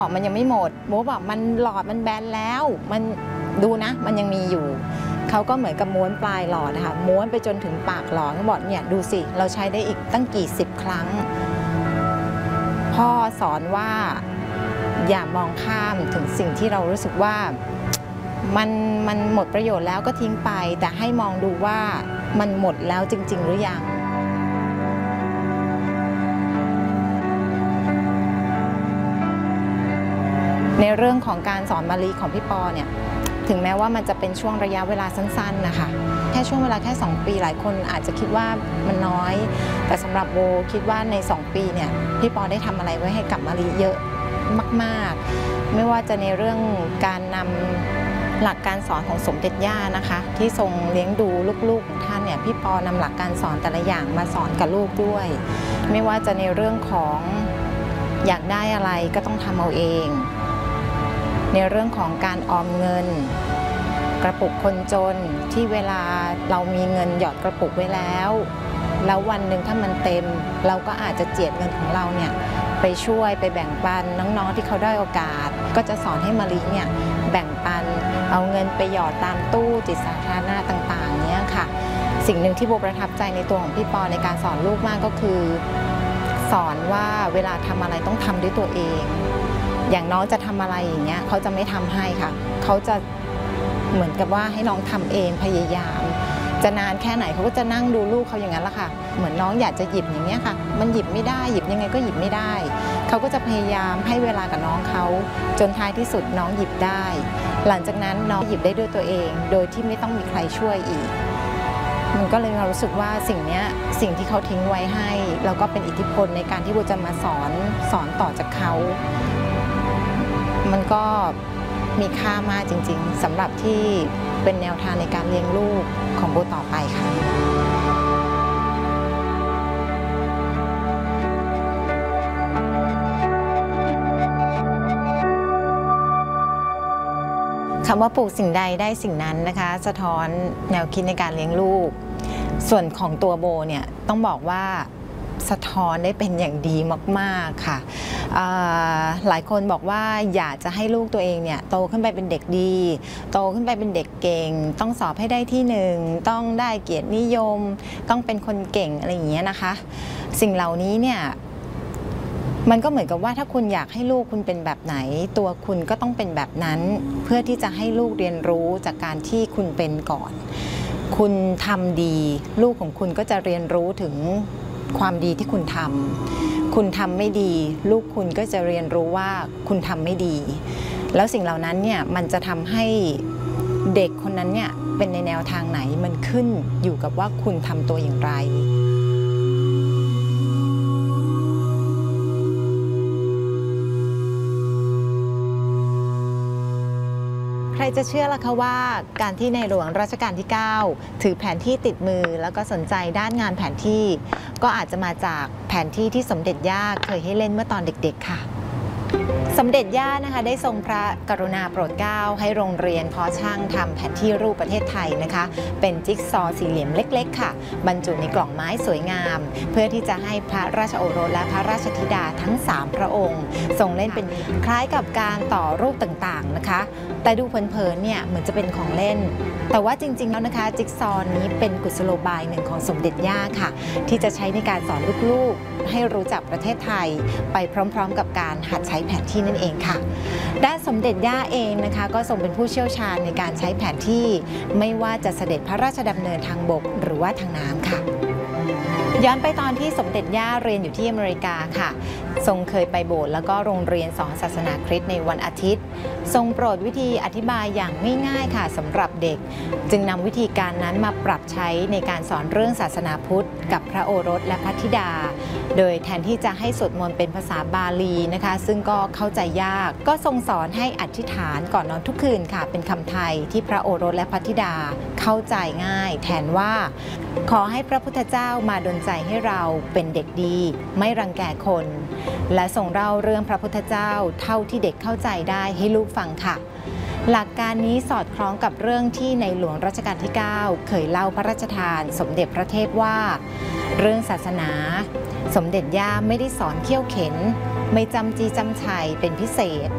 มันยังไม่หมดโมบอกมันหลอดมันแบนแล้วมันดูนะมันยังมีอยู่เขาก็เหมือนกับม้วนปลายหลอดนะคะม้วนไปจนถึงปากหลอดเขาบอกเนี่ยดูสิเราใช้ได้อีกตั้งกี่สิบครั้งพ่อสอนว่าอย่ามองข้ามถึงสิ่งที่เรารู้สึกว่ามันหมดประโยชน์แล้วก็ทิ้งไปแต่ให้มองดูว่ามันหมดแล้วจริงๆหรือยังในเรื่องของการสอนมะลิของพี่ปอเนี่ยถึงแม้ว่ามันจะเป็นช่วงระยะเวลาสั้นๆนะคะแค่ช่วงเวลาแค่2 ปีหลายคนอาจจะคิดว่ามันน้อยแต่สำหรับโบคิดว่าใน2 ปีเนี่ยพี่ปอได้ทำอะไรไว้ให้กับมะลิเยอะมากๆไม่ว่าจะในเรื่องการนำหลักการสอนของสมเด็จย่านะคะที่ทรงเลี้ยงดูลูกๆของท่านเนี่ยพี่ปอนำหลักการสอนแต่ละอย่างมาสอนกับลูกด้วยไม่ว่าจะในเรื่องของอยากได้อะไรก็ต้องทำเอาเองในเรื่องของการออมเงินกระปุกคนจนที่เวลาเรามีเงินหยอดกระปุกไว้แล้ววันหนึ่งถ้ามันเต็มเราก็อาจจะเจียดเงินของเราเนี่ยไปช่วยไปแบ่งปันน้องๆที่เขาได้โอกาสก็จะสอนให้มะลิเนี่ยแบ่งปันเอาเงินไปหยอดตามตู้จิตสาธารณะต่างๆเนี่ยค่ะสิ่งหนึ่งที่โบประทับใจในตัวของพี่ปอในการสอนลูกมากก็คือสอนว่าเวลาทำอะไรต้องทำด้วยตัวเองอย่างน้องจะทำอะไรอย่างเงี้ยเขาจะไม่ทำให้ค่ะเขาจะเหมือนกับว่าให้น้องทำเองพยายามจะนานแค่ไหนเขาก็จะนั่งดูลูกเขาอย่างนั้นแหละค่ะเหมือนน้องอยากจะหยิบอย่างเงี้ยค่ะมันหยิบไม่ได้หยิบยังไงก็หยิบไม่ได้เขาก็จะพยายามให้เวลากับน้องเขาจนท้ายที่สุดน้องหยิบได้หลังจากนั้นน้องหยิบได้ด้วยตัวเองโดยที่ไม่ต้องมีใครช่วยอีกมันก็เลยรู้สึกว่าสิ่งที่เขาทิ้งไว้ให้แล้วก็เป็นอิทธิพลในการที่โบจะมาสอนต่อจากเขามันก็มีค่ามากจริงๆสำหรับที่เป็นแนวทางในการเลี้ยงลูกของโบต่อไปค่ะคำว่าปลูกสิ่งใดได้สิ่งนั้นนะคะสะท้อนแนวคิดในการเลี้ยงลูกส่วนของตัวโบเนี่ยต้องบอกว่าสะท้อนได้เป็นอย่างดีมากๆค่ะหลายคนบอกว่าอยากจะให้ลูกตัวเองเนี่ยโตขึ้นไปเป็นเด็กดีโตขึ้นไปเป็นเด็กเก่งต้องสอบให้ได้ที่1ต้องได้เกียรตินิยมต้องเป็นคนเก่งอะไรอย่างเงี้ยนะคะสิ่งเหล่านี้เนี่ยมันก็เหมือนกับว่าถ้าคุณอยากให้ลูกคุณเป็นแบบไหนตัวคุณก็ต้องเป็นแบบนั้นเพื่อที่จะให้ลูกเรียนรู้จากการที่คุณเป็นก่อนคุณทำดีลูกของคุณก็จะเรียนรู้ถึงความดีที่คุณทำไม่ดีลูกคุณก็จะเรียนรู้ว่าคุณทำไม่ดีแล้วสิ่งเหล่านั้นเนี่ยมันจะทำให้เด็กคนนั้นเนี่ยเป็นในแนวทางไหนมันขึ้นอยู่กับว่าคุณทำตัวอย่างไรใครจะเชื่อล่ะคะว่าการที่ในหลวงรัชกาลที่ 9ถือแผนที่ติดมือแล้วก็สนใจด้านงานแผนที่ก็อาจจะมาจากแผนที่ที่สมเด็จย่าเคยให้เล่นเมื่อตอนเด็กๆค่ะสมเด็จย่านะคะได้ทรงพระกรุณาโปรดเกล้าให้โรงเรียนเพาะช่างทำแผนที่รูปประเทศไทยนะคะเป็นจิ๊กซอว์สี่เหลี่ยมเล็กๆค่ะบรรจุในกล่องไม้สวยงามเพื่อที่จะให้พระราชโอรสและพระราชธิดาทั้ง3พระองค์ทรงเล่นเป็นคล้ายกับการต่อรูปต่างๆนะคะแต่ดูเผินๆเนี่ยเหมือนจะเป็นของเล่นแต่ว่าจริงๆแล้วนะคะจิ๊กซอว์นี้เป็นกุศโลบายหนึ่งของสมเด็จย่าค่ะที่จะใช้ในการสอนลูกๆให้รู้จักประเทศไทยไปพร้อมๆกับการหัดใช้แผนที่นั่นเองค่ะด้านสมเด็จย่าเองนะคะก็ทรงเป็นผู้เชี่ยวชาญในการใช้แผนที่ไม่ว่าจะเสด็จพระราชดำเนินทางบกหรือว่าทางน้ำค่ะย้อนไปตอนที่สมเด็จย่าเรียนอยู่ที่อเมริกาค่ะทรงเคยไปโบสถ์แล้วก็โรงเรียนสอนศาสนาคริสต์ในวันอาทิตย์ทรงโปรดวิธีอธิบายอย่างง่ายๆค่ะสำหรับเด็กจึงนำวิธีการนั้นมาปรับใช้ในการสอนเรื่องศาสนาพุทธกับพระโอรสและพระธิดาโดยแทนที่จะให้สวดมนต์เป็นภาษาบาลีนะคะซึ่งก็เข้าใจยากก็ทรงสอนให้อธิษฐานก่อนนอนทุกคืนค่ะเป็นคำไทยที่พระโอรสและพระธิดาเข้าใจง่ายแทนว่าขอให้พระพุทธเจ้ามาดลใจให้เราเป็นเด็กดีไม่รังแกคนและส่งเล่าเรื่องพระพุทธเจ้าเท่าที่เด็กเข้าใจได้ให้ลูกฟังค่ะหลักการนี้สอดคล้องกับเรื่องที่ในหลวงรัชกาลที่ 9เคยเล่าพระราชทานสมเด็จพระเทพว่าเรื่องศาสนาสมเด็จย่าไม่ได้สอนเขี่ยวเข็นไม่จำจีจำชัยเป็นพิเศษ